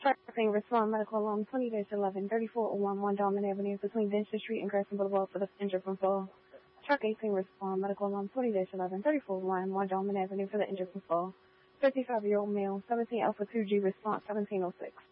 Trucking respond medical alarm 20-11-3401 Dominant Avenue between Dentist Street and Grayson Boulevard for the injured from fall. Truck 18 respond medical alarm 20-11-3401 Dominant Avenue for the injured from fall. 55-year-old male, 17 Alpha 2G response 1706.